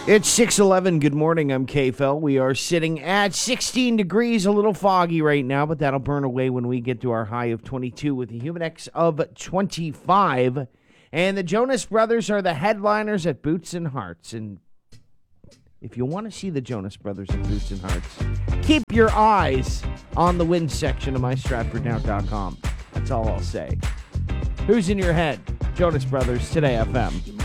It's 6:11. Good morning. I'm K-Fel. We are sitting at 16 degrees, a little foggy right now, but that'll burn away when we get to our high of 22 with a Humidex of 25. And the Jonas Brothers are the headliners at Boots and Hearts. And if you want to see the Jonas Brothers at Boots and Hearts, keep your eyes on the wind section of mystratfordnow.com. That's all I'll say. Who's in your head? Jonas Brothers, Today FM.